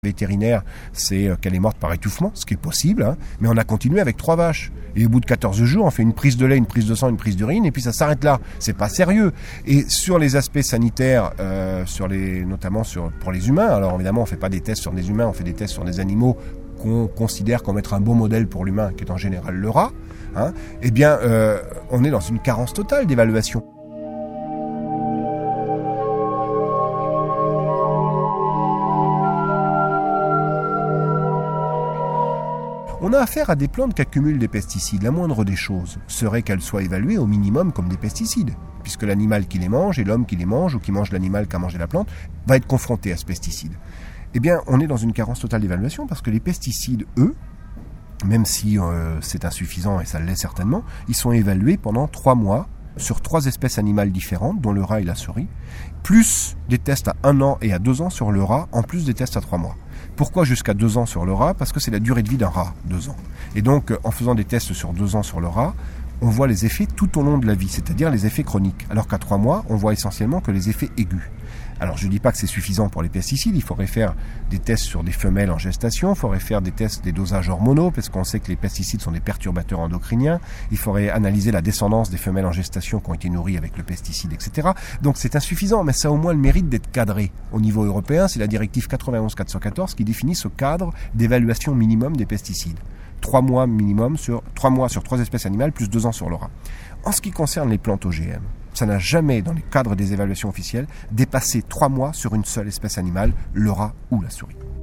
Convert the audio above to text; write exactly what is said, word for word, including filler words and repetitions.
Vétérinaire, c'est qu'elle est morte par étouffement, ce qui est possible, hein, mais on a continué avec trois vaches. Et au bout de quatorze jours, on fait une prise de lait, une prise de sang, une prise d'urine, et puis ça s'arrête là. C'est pas sérieux. Et sur les aspects sanitaires, euh, sur les, notamment sur, pour les humains, alors évidemment, on fait pas des tests sur des humains, on fait des tests sur des animaux qu'on considère comme être un bon modèle pour l'humain, qui est en général le rat. Hein, eh bien, euh, on est dans une carence totale d'évaluation. On a affaire à des plantes qui accumulent des pesticides. La moindre des choses serait qu'elles soient évaluées au minimum comme des pesticides, puisque l'animal qui les mange et l'homme qui les mange ou qui mange l'animal qui a mangé la plante va être confronté à ce pesticide. Eh bien, on est dans une carence totale d'évaluation parce que les pesticides, eux, même si euh, c'est insuffisant et ça l'est certainement, ils sont évalués pendant trois mois sur trois espèces animales différentes, dont le rat et la souris, plus des tests à un an et à deux ans sur le rat, en plus des tests à trois mois. Pourquoi jusqu'à deux ans sur le rat ? Parce que c'est la durée de vie d'un rat, deux ans. Et donc, en faisant des tests sur deux ans sur le rat, on voit les effets tout au long de la vie, c'est-à-dire les effets chroniques. Alors qu'à trois mois, on voit essentiellement que les effets aigus. Alors, je ne dis pas que c'est suffisant pour les pesticides, il faudrait faire des tests sur des femelles en gestation, il faudrait faire des tests des dosages hormonaux, parce qu'on sait que les pesticides sont des perturbateurs endocriniens, il faudrait analyser la descendance des femelles en gestation qui ont été nourries avec le pesticide, et cetera. Donc c'est insuffisant, mais ça a au moins le mérite d'être cadré. Au niveau européen, c'est la directive quatre-vingt-onze quatre cent quatorze qui définit ce cadre d'évaluation minimum des pesticides. Trois mois minimum sur trois mois sur trois espèces animales, plus deux ans sur le rat. En ce qui concerne les plantes O G M, ça n'a jamais, dans les cadres des évaluations officielles, dépassé trois mois sur une seule espèce animale, le rat ou la souris.